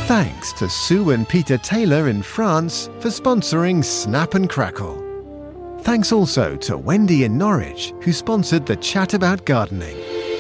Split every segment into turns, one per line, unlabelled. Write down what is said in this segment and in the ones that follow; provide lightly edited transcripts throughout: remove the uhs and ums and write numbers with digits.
Thanks to Sue and Peter Taylor in France for sponsoring Snap and Crackle. Thanks also to Wendy in Norwich, who sponsored the Chat About Gardening.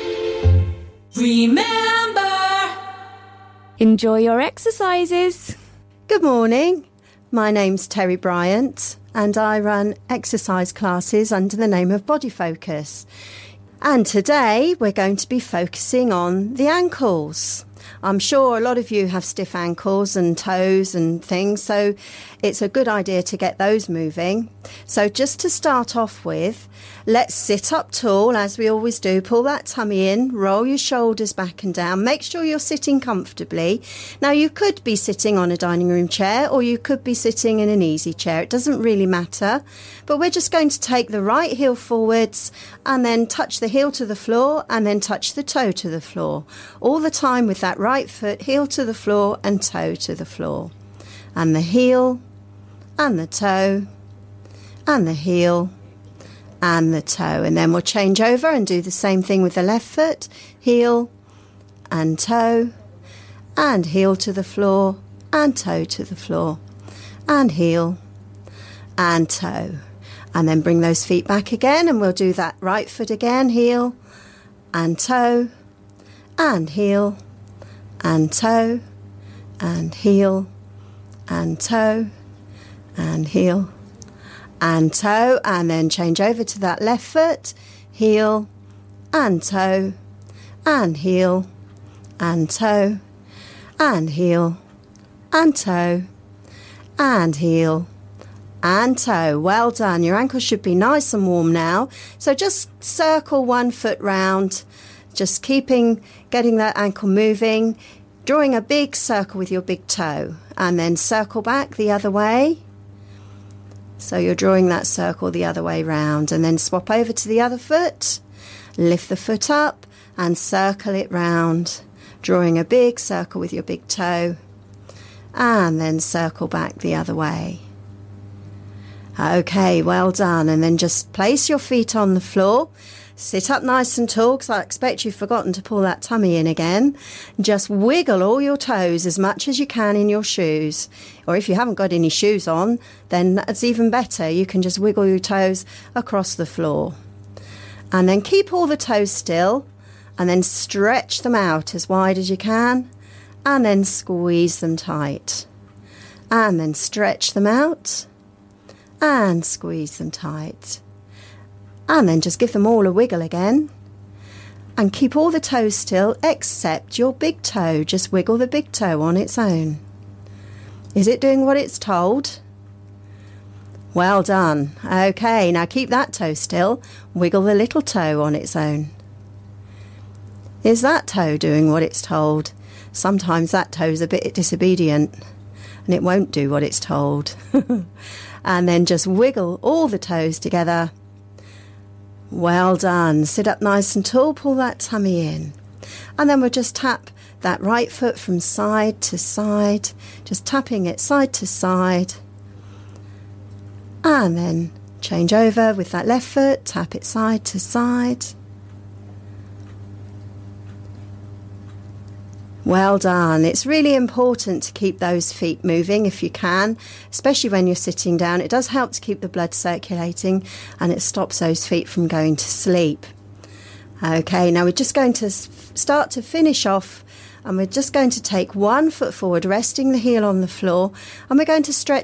Remember!
Enjoy your exercises.
Good morning. My name's Terry Bryant and I run exercise classes under the name of Body Focus. And today we're going to be focusing on the ankles. I'm sure a lot of you have stiff ankles and toes and things, so it's a good idea to get those moving. So just to start off with, let's sit up tall as we always do. Pull that tummy in, roll your shoulders back and down. Make sure you're sitting comfortably. Now you could be sitting on a dining room chair or you could be sitting in an easy chair. It doesn't really matter. But we're just going to take the right heel forwards and then touch the heel to the floor and then touch the toe to the floor. All the time with that right foot, heel to the floor and toe to the floor. And the heel and the toe and the heel and the toe. And then we'll change over and do the same thing with the left foot, heel and toe and heel to the floor and toe to the floor and heel and toe. And then bring those feet back again and we'll do that right foot again, heel and toe and heel and toe and heel and toe and heel and toe, and then change over to that left foot, heel and toe and heel and toe and heel and toe and heel and toe. Well done. Your ankles should be nice and warm now. So just circle one foot round, just getting that ankle moving, drawing a big circle with your big toe, and then circle back the other way. So you're drawing that circle the other way round, and then swap over to the other foot, lift the foot up and circle it round, drawing a big circle with your big toe, and then circle back the other way. Okay, well done. And then just place your feet on the floor. Sit up nice and tall, because I expect you've forgotten to pull that tummy in again. Just wiggle all your toes as much as you can in your shoes. Or if you haven't got any shoes on, then that's even better. You can just wiggle your toes across the floor. And then keep all the toes still, and then stretch them out as wide as you can, and then squeeze them tight. And then stretch them out, and squeeze them tight. And then just give them all a wiggle again. And keep all the toes still except your big toe. Just wiggle the big toe on its own. Is it doing what it's told? Well done. Okay, now keep that toe still. Wiggle the little toe on its own. Is that toe doing what it's told? Sometimes that toe's a bit disobedient and it won't do what it's told. And then just wiggle all the toes together. Well done. Sit up nice and tall, pull that tummy in. And then we'll just tap that right foot from side to side, just tapping it side to side. And then change over with that left foot, tap it side to side. Well done. It's really important to keep those feet moving if you can, especially when you're sitting down. It does help to keep the blood circulating and it stops those feet from going to sleep. Okay, now we're just going to start to finish off, and we're just going to take one foot forward, resting the heel on the floor, and we're going to stretch